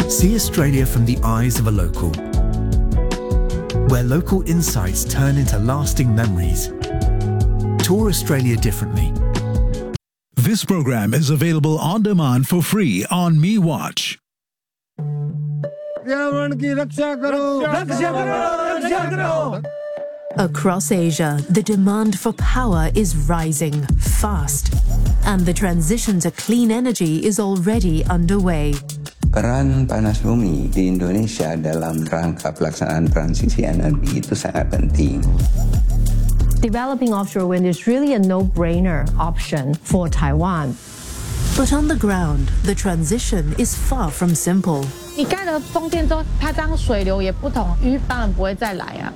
See Australia from the eyes of a local, where local insights turn into lasting memories. Tour Australia differently. This program is available on demand for free on MeWatch. Across Asia, the demand for power is rising fast, and the transition to clean energy is already underway. Peran panas bumi di Indonesia dalam rangka pelaksanaan transisi energi itu sangat penting. Developing offshore wind is really a no-brainer option for Taiwan. But on the ground, the transition is far from simple. 你盖了风电之后，它这样水流也不同，鱼当然不会再来啊。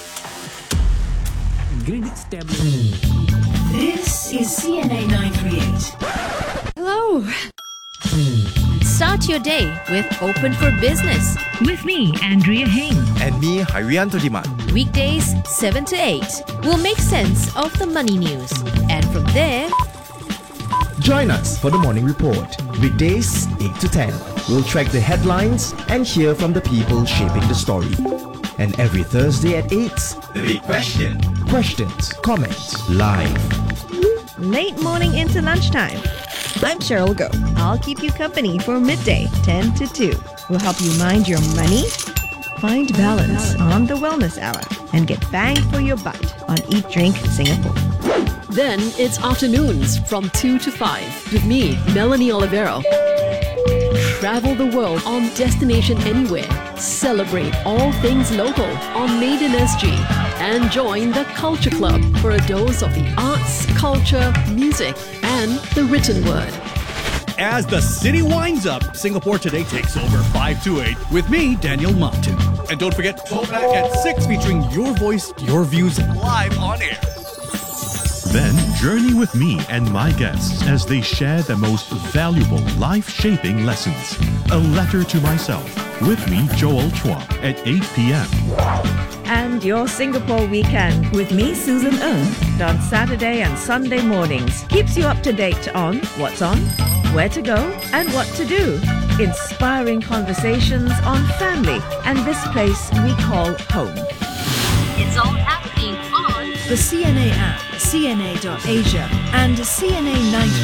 This is CNA 938. Hello. Start your day with Open for Business. With me, Andrea Heng. And me, Haryanto Diman. Weekdays 7 to 8. We'll make sense of the money news. And from there, join us for the morning report. Weekdays 8 to 10. We'll track the headlines and hear from the people shaping the story. And every Thursday at 8, The Big Question. questions, comments, live. Late morning into lunchtime. I'm Cheryl Go. I'll keep you company for midday, 10 to 2. We'll help you mind your money, find balance on the Wellness Hour, and get bang for your buck on Eat Drink Singapore. Then it's afternoons from 2 to 5 with me, Melanie Olivero. Travel the world on Destination Anywhere. Celebrate all things local on Made in SG. And join the Culture Club for a dose of the arts, culture, music, and the written word. As the city winds up, Singapore Today takes over 5 to 8 with me, Daniel Martin. And don't forget, Throwback at 6 featuring your voice, your views live on air. Then journey with me and my guests as they share the most valuable life-shaping lessons. A Letter to Myself with me, Joel Chua, at 8 p.m. And your Singapore weekend with me, Susan Ng, on Saturday and Sunday mornings. Keeps you up to date on what's on, where to go, and what to do. Inspiring conversations on family and this place we call home. it's all happening on The CNA app, CNA.Asia, and CNA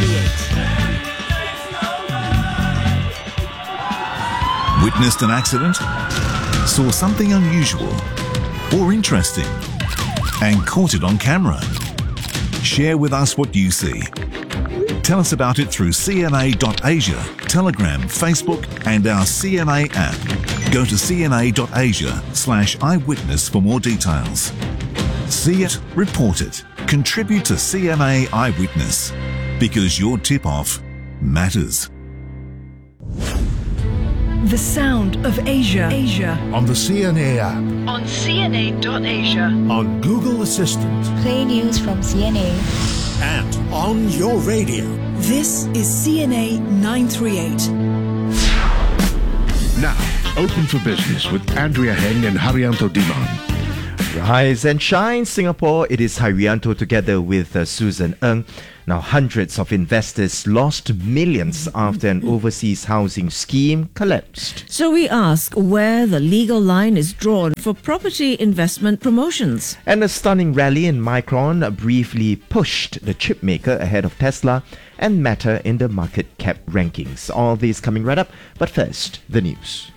938. Witnessed an accident? Saw something unusual or interesting and caught it on camera? Share with us what you see. Tell us about it through CNA.Asia, Telegram, Facebook, and our CNA app. Go to cna.asia/eyewitness for more details. See it, report it, contribute to CNA Eyewitness, because your tip-off matters. The sound of Asia. On the CNA app, On CNA.Asia. on Google Assistant, Play news from CNA. and on your radio. This is CNA 938. Now, Open for Business with Andrea Heng and Haryanto Diman. Rise and shine, Singapore. It is Haryanto together with Susan Ng. Now, hundreds of investors lost millions after an overseas housing scheme collapsed. So we ask where the legal line is drawn for property investment promotions. And a stunning rally in Micron briefly pushed the chip maker ahead of Tesla and Meta in the market cap rankings. All these coming right up, but first, the news.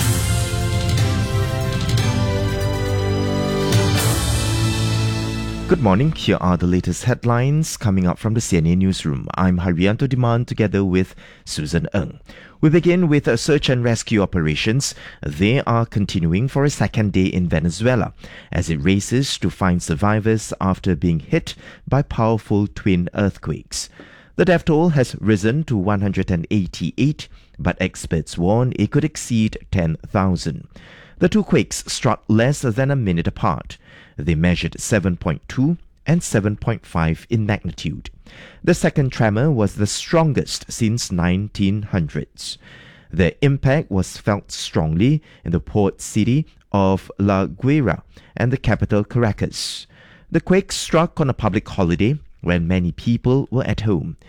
Good morning. Here are the latest headlines coming up from the CNA newsroom. I'm Haryanto Diman together with Susan Ng. We begin with search and rescue operations. They are continuing for a second day in Venezuela as it races to find survivors after being hit by powerful twin earthquakes. The death toll has risen to 188, but experts warn it could exceed 10,000. The two quakes struck less than a minute apart. They measured 7.2 and 7.5 in magnitude. The second tremor was the strongest since 1900s. The impact was felt strongly in the port city of La Guaira and the capital Caracas. The quake struck on a public holiday when many people were at home.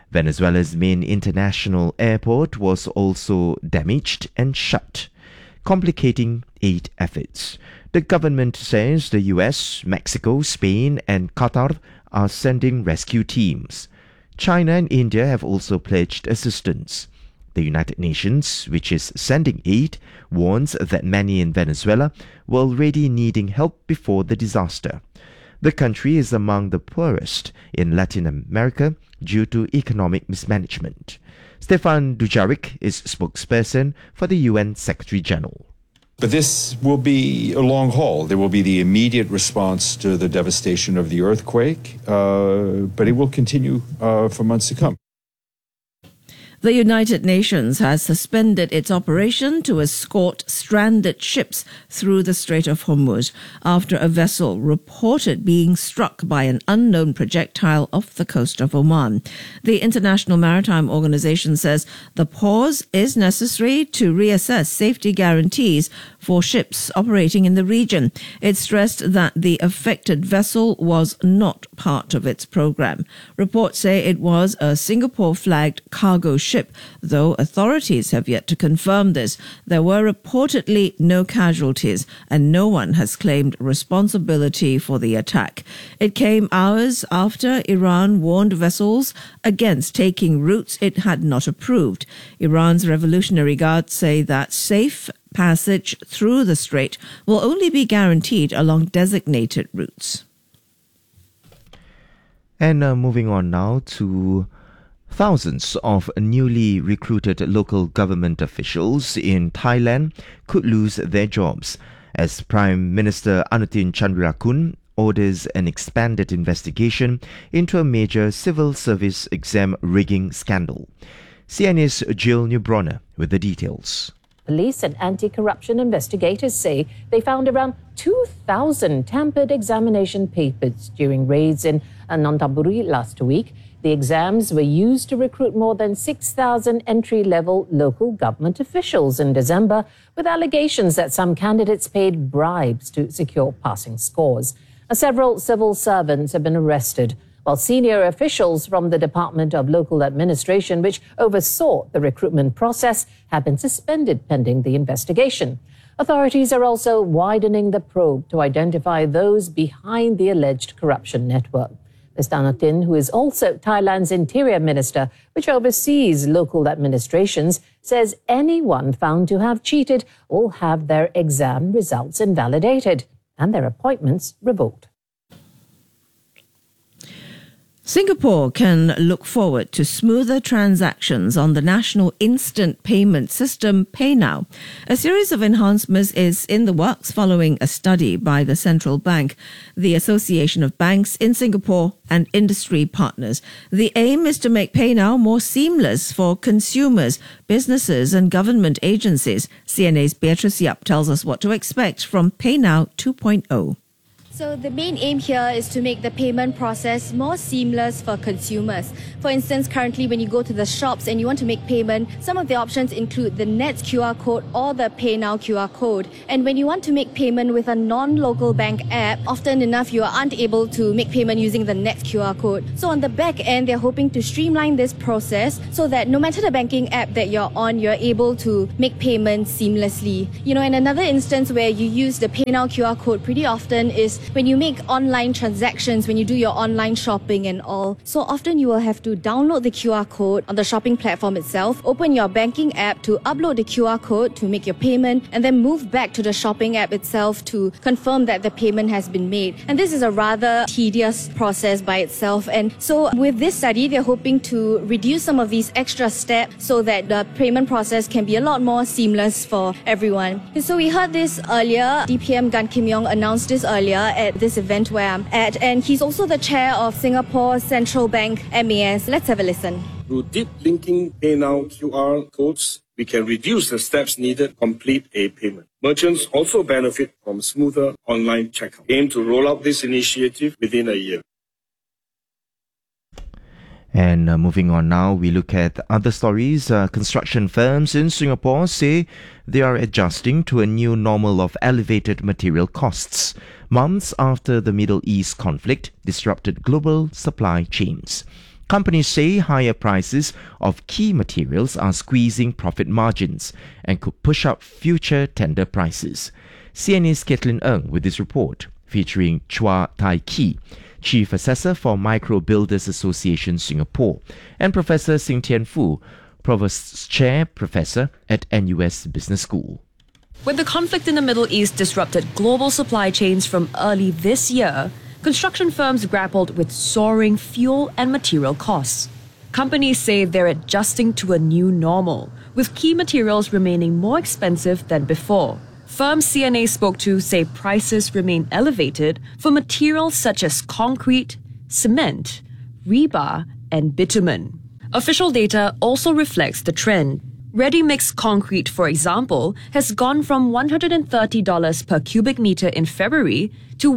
Venezuela's main international airport was also damaged and shut, complicating aid efforts. The government says the US, Mexico, Spain and Qatar are sending rescue teams. China and India have also pledged assistance. The United Nations, which is sending aid, warns that many in Venezuela were already needing help before the disaster. The country is among the poorest in Latin America due to economic mismanagement. Stefan Dujarric is spokesperson for the UN Secretary General. But this will be a long haul. There will be the immediate response to the devastation of the earthquake, but it will continue for months to come. The United Nations has suspended its operation to escort stranded ships through the Strait of Hormuz after a vessel reported being struck by an unknown projectile off the coast of Oman. The International Maritime Organization says the pause is necessary to reassess safety guarantees for ships operating in the region. It stressed that the affected vessel was not part of its program. Reports say it was a Singapore-flagged cargo ship, though authorities have yet to confirm this. There were reportedly no casualties, and no one has claimed responsibility for the attack. It came hours after Iran warned vessels against taking routes it had not approved. Iran's Revolutionary Guard say that safe passage through the strait will only be guaranteed along designated routes. And moving on now to thousands of newly recruited local government officials in Thailand could lose their jobs as Prime Minister Anutin Chanvirakul orders an expanded investigation into a major civil service exam rigging scandal. CNA's Jill Newbronner with the details. Police and anti-corruption investigators say they found around 2,000 tampered examination papers during raids in Nonthaburi last week. The exams were used to recruit more than 6,000 entry-level local government officials in December, with allegations that some candidates paid bribes to secure passing scores. Several civil servants have been arrested, while senior officials from the Department of Local Administration, which oversaw the recruitment process, have been suspended pending the investigation. Authorities are also widening the probe to identify those behind the alleged corruption network. Mr. Anutin, who is also Thailand's Interior Minister, which oversees local administrations, says anyone found to have cheated will have their exam results invalidated and their appointments revoked. Singapore can look forward to smoother transactions on the national instant payment system PayNow. A series of enhancements is in the works following a study by the Central Bank, the Association of Banks in Singapore and industry partners. The aim is to make PayNow more seamless for consumers, businesses and government agencies. CNA's Beatrice Yap tells us what to expect from PayNow 2.0. So the main aim here is to make the payment process more seamless for consumers. For instance, currently when you go to the shops and you want to make payment, some of the options include the NETS QR code or the PayNow QR code. And when you want to make payment with a non-local bank app, often enough you aren't able to make payment using the NETS QR code. So on the back end, they're hoping to streamline this process so that no matter the banking app that you're on, you're able to make payments seamlessly. You know, in another instance where you use the PayNow QR code pretty often is when you make online transactions, when you do your online shopping and all. So often you will have to download the QR code on the shopping platform itself, open your banking app to upload the QR code to make your payment, and then move back to the shopping app itself to confirm that the payment has been made. And this is a rather tedious process by itself. And so with this study, they're hoping to reduce some of these extra steps so that the payment process can be a lot more seamless for everyone. And so we heard this earlier. DPM Gan Kim Yong announced this earlier at this event where I'm at, and he's also the chair of Singapore Central Bank MAS. Let's have a listen. Through deep linking PayNow QR codes, we can reduce the steps needed to complete a payment. Merchants also benefit from smoother online checkout. Aim to roll out this initiative within a year. And moving on now, we look at other stories. Construction firms in Singapore say they are adjusting to a new normal of elevated material costs, months after the Middle East conflict disrupted global supply chains. Companies say higher prices of key materials are squeezing profit margins and could push up future tender prices. CNA's Caitlin Ng with this report, featuring Chua Tai Ki, Chief Assessor for Micro Builders Association Singapore, and Professor Sing Tian Fu, Provost's Chair Professor at NUS Business School. When the conflict in the Middle East disrupted global supply chains from early this year, construction firms grappled with soaring fuel and material costs. Companies say they're adjusting to a new normal, with key materials remaining more expensive than before. Firms CNA spoke to say prices remain elevated for materials such as concrete, cement, rebar, and bitumen. Official data also reflects the trend. Ready-mix concrete, for example, has gone from $130 per cubic meter in February to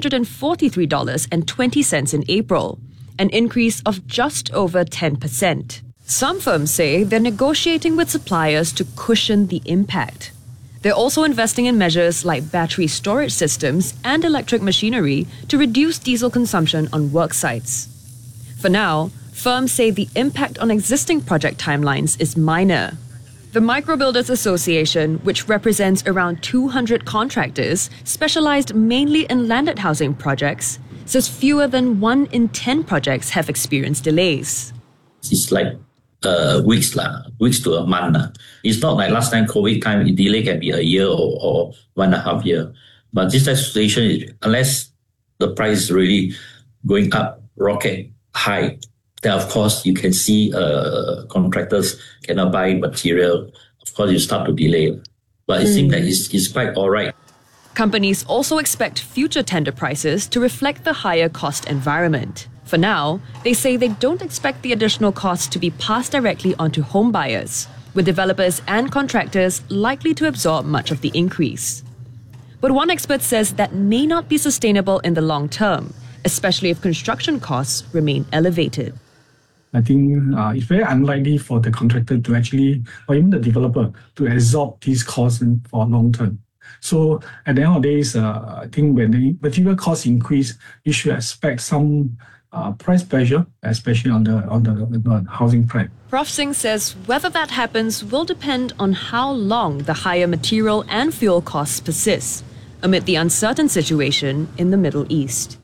$143.20 in April, an increase of just over 10%. Some firms say they're negotiating with suppliers to cushion the impact. They're also investing in measures like battery storage systems and electric machinery to reduce diesel consumption on work sites. For now, firms say the impact on existing project timelines is minor. The Micro Builders Association, which represents around 200 contractors specialized mainly in landed housing projects, says fewer than 1 in 10 projects have experienced delays. It's like weeks to a month. It's not like last time COVID time, delay can be a year or 1.5 years. But this type of situation is, unless the price is really going up, rocket high, then of course you can see contractors cannot buy material. Of course you start to delay. But it seems that it's quite all right. Companies also expect future tender prices to reflect the higher cost environment. For now, they say they don't expect the additional costs to be passed directly onto home buyers, with developers and contractors likely to absorb much of the increase. But one expert says that may not be sustainable in the long term, especially if construction costs remain elevated. I think it's very unlikely for the contractor to actually, or even the developer, to absorb these costs for long term. So at the end of the day, I think when the material costs increase, you should expect some price pressure, especially on the housing price. Prof Singh says whether that happens will depend on how long the higher material and fuel costs persist amid the uncertain situation in the Middle East.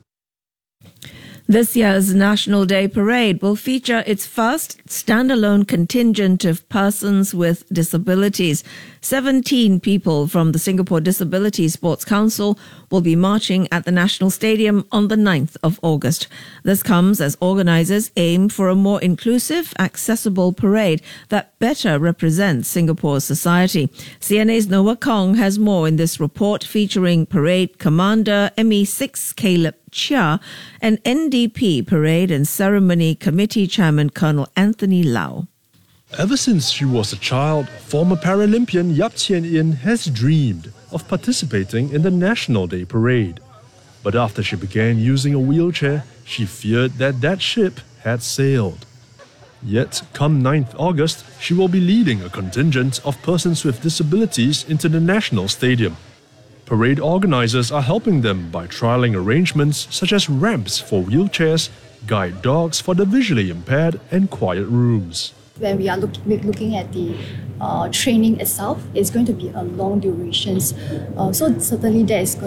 This year's National Day Parade will feature its first standalone contingent of persons with disabilities. 17 people from the Singapore Disability Sports Council will be marching at the National Stadium on the 9th of August. This comes as organisers aim for a more inclusive, accessible parade that better represents Singapore's society. CNA's Noah Kong has more in this report featuring Parade Commander ME6 Caleb Chia and NDP Parade and Ceremony Committee Chairman Colonel Anthony Lau. Ever since she was a child, former Paralympian Yap Chien Yin has dreamed of participating in the National Day Parade. But after she began using a wheelchair, she feared that ship had sailed. Yet, come 9th August, she will be leading a contingent of persons with disabilities into the National Stadium. Parade organizers are helping them by trialing arrangements such as ramps for wheelchairs, guide dogs for the visually impaired, and quiet rooms. When we are looking at the training itself, it's going to be a long duration. So certainly there is going